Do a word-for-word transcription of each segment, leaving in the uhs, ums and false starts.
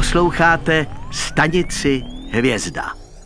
Posloucháte Stanici Hvězda.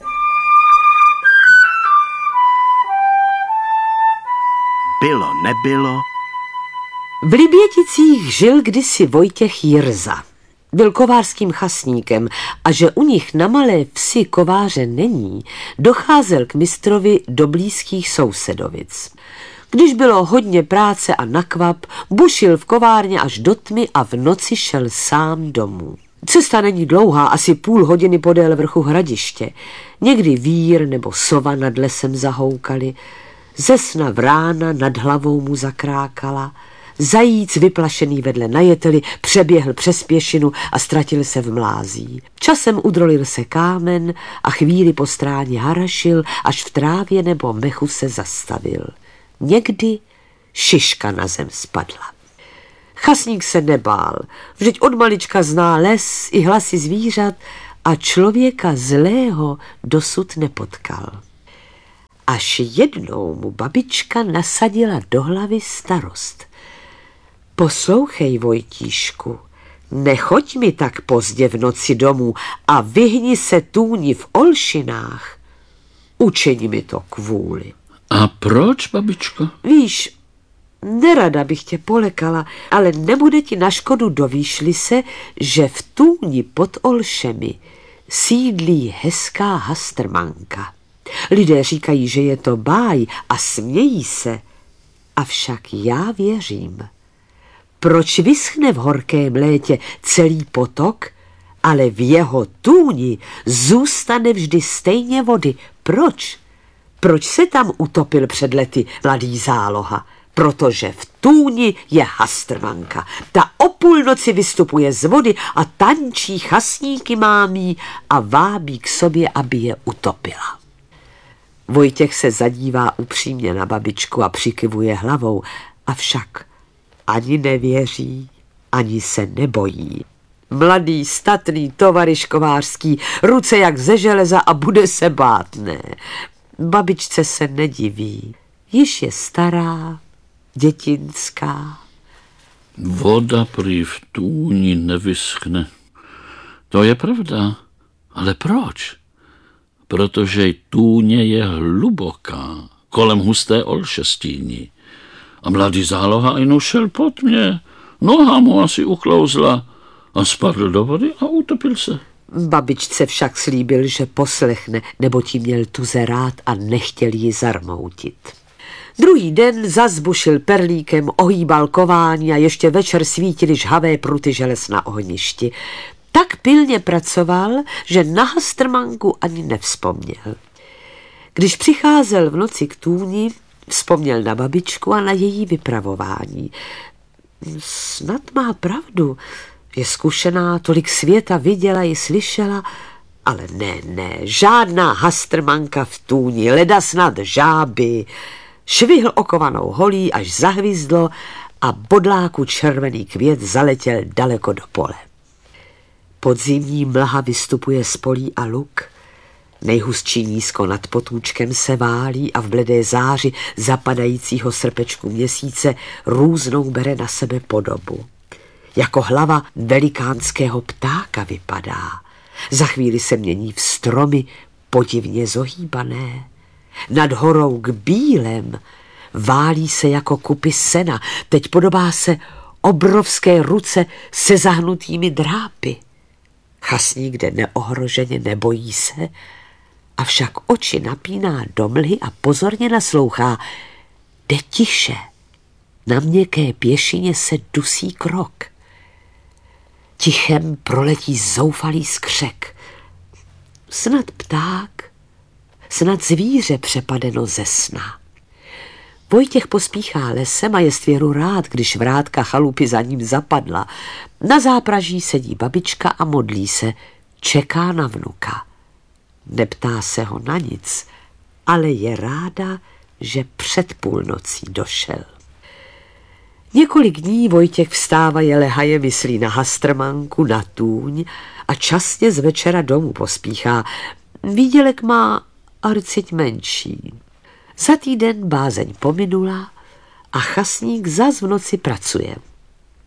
Bylo, nebylo. V Liběticích žil kdysi Vojtěch Jirza. Byl kovářským chasníkem a že u nich na malé vsi kováře není, docházel k mistrovi do blízkých sousedovic. Když bylo hodně práce a nakvap, bušil v kovárně až do tmy a v noci šel sám domů. Cesta není dlouhá, asi půl hodiny podél vrchu Hradiště. Někdy vír nebo sova nad lesem zahoukali, ze sna vrána nad hlavou mu zakrákala, zajíc vyplašený vedle na jeteli přeběhl přes pěšinu a ztratil se v mlází. Časem udrolil se kámen a chvíli po stráně harašil, až v trávě nebo mechu se zastavil. Někdy šiška na zem spadla. Chasník se nebál, vždyť od malička zná les i hlasy zvířat a člověka zlého dosud nepotkal. Až jednou mu babička nasadila do hlavy starost. Poslouchej, Vojtíšku, nechoď mi tak pozdě v noci domů a vyhni se tůni v olšinách. Učini mi to kvůli. A proč, babičko? Víš, nerada bych tě polekala, ale nebude ti na škodu, dovíš-li se, že v tůni pod Olšemi sídlí hezká hastrmanka. Lidé říkají, že je to báj a smějí se, avšak já věřím. Proč vyschne v horkém létě celý potok, ale v jeho tůni zůstane vždy stejně vody? Proč? Proč se tam utopil před lety mladý Záloha? Protože v tůni je hastrmanka. Ta o půlnoci vystupuje z vody a tančí chasníky mámí a vábí k sobě, aby je utopila. Vojtěch se zadívá upřímně na babičku a přikyvuje hlavou, avšak ani nevěří, ani se nebojí. Mladý, statný tovaryš kovářský, ruce jak ze železa a bude se bát, ne. Babičce se nediví, již je stará, dětinská. Voda prý v tůni nevyschne. To je pravda, ale proč? Protože tůně je hluboká, kolem husté olšestíní. A mladý Záloha jen šel pod mě, noha mu asi uklouzla a spadl do vody a utopil se. Babičce však slíbil, že poslechne, neboť jí měl tuze rád a nechtěl ji zarmoutit. Druhý den zas bušil perlíkem, ohýbal kování a ještě večer svítily žhavé pruty želez na ohništi. Tak pilně pracoval, že na hastrmanku ani nevzpomněl. Když přicházel v noci k tůni, vzpomněl na babičku a na její vypravování. Snad má pravdu, je zkušená, tolik světa viděla i slyšela, ale ne, ne, žádná hastrmanka v tůni, leda snad žáby. Švihl okovanou holí, až zahvizdlo a bodláku červený květ zaletěl daleko do pole. Podzimní mlha vystupuje z polí a luk. Nejhustší nízko nad potůčkem se válí a v bledé záři zapadajícího srpečku měsíce různou bere na sebe podobu. Jako hlava velikánského ptáka vypadá. Za chvíli se mění v stromy podivně zohýbané. Nad horou k bílem válí se jako kupy sena. Teď podobá se obrovské ruce se zahnutými drápy. Chasník jde neohroženě, nebojí se, avšak oči napíná do mlhy a pozorně naslouchá. Jde tiše. Na měkké pěšině se dusí krok. Tichem proletí zoufalý skřek. Snad pták, snad zvíře přepadeno ze sna. Vojtěch pospíchá lesem a je stvěru rád, když vrátka chalupy za ním zapadla. Na zápraží sedí babička a modlí se, čeká na vnuka. Neptá se ho na nic, ale je ráda, že před půlnocí došel. Několik dní Vojtěch vstávaje lehaje, myslí na hastrmanku, na tůň a časně z večera domů pospíchá. Výdělek má arciť menší. Za týden bázeň pominula a chasník zas v noci pracuje.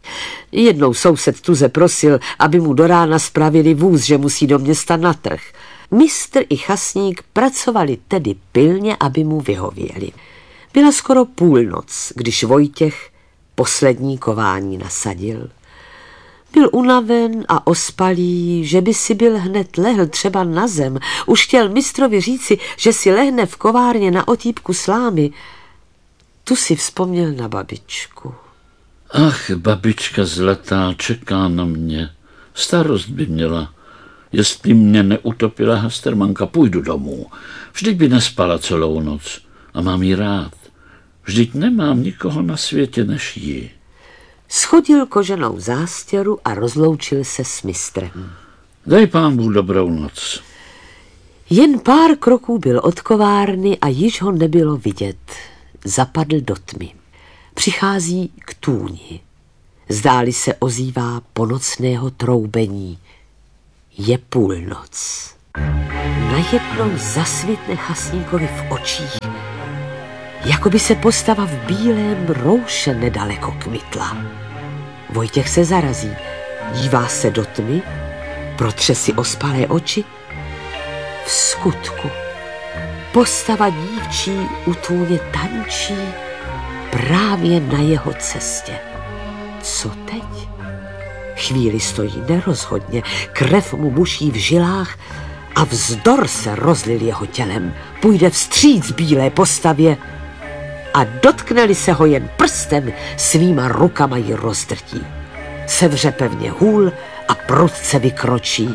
Jednou soused Tuze prosil, aby mu do rána spravili vůz, že musí do města na trh. Mistr i chasník pracovali tedy pilně, aby mu vyhověli. Byla skoro půlnoc, když Vojtěch poslední kování nasadil. Byl unaven a ospalý, že by si byl hned lehl třeba na zem. Už chtěl mistrovi říci, že si lehne v kovárně na otýpku slámy. Tu si vzpomněl na babičku. Ach, babička zlatá čeká na mě. Starost by měla. Jestli mě neutopila Hastermanka, půjdu domů. Vždyť by nespala celou noc. A mám jí rád. Vždyť nemám nikoho na světě než jí. Schodil koženou zástěru a rozloučil se s mistrem. Dej pán Bůh dobrou noc. Jen pár kroků byl od kovárny a již ho nebylo vidět. Zapadl do tmy. Přichází k tůni. Zdáli se ozývá ponocného troubení. Je půlnoc. Najednou zasvitne chasníkovi v očích, jako by se postava v bílém rouše nedaleko kmitla. Vojtěch se zarazí, dívá se do tmy, protře si ospalé oči. V skutku postava dívčí u tůně tančí právě na jeho cestě. Co teď? Chvíli stojí nerozhodně, krev mu buší v žilách a vzdor se rozlil jeho tělem. Půjde vstříc bílé postavě a dotkne-li se ho jen prstem, svýma rukama ji rozdrtí. Sevře pevně hůl a prudce vykročí.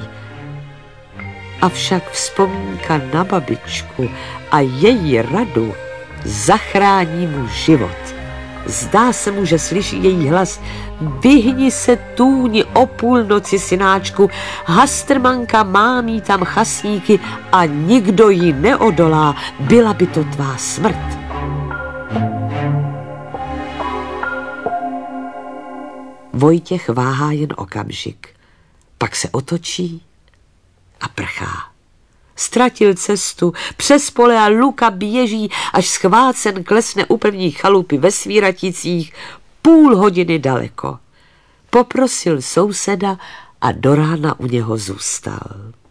Avšak vzpomínka na babičku a její radu zachrání mu život. Zdá se mu, že slyší její hlas. Vyhni se tůni o půlnoci, synáčku. Hastermanka má mít tam chasníky a nikdo ji neodolá. Byla by to tvá smrt. Vojtěch váhá jen okamžik. Pak se otočí a prchá. Ztratil cestu, přes pole a luka běží, až schvácen klesne u první chalupy ve Svíraticích, půl hodiny daleko. Poprosil souseda a do rána u něho zůstal.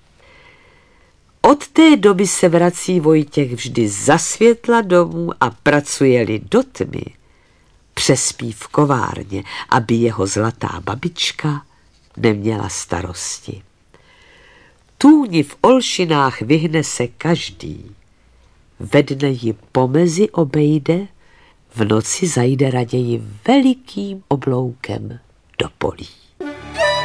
Od té doby se vrací Vojtěch vždy za světla domů a pracuje-li do tmy. Přespí v kovárně, aby jeho zlatá babička neměla starosti. Tůni v Olšinách vyhne se každý. Ve dne ji pomezi obejde, v noci zajde raději velikým obloukem do polí.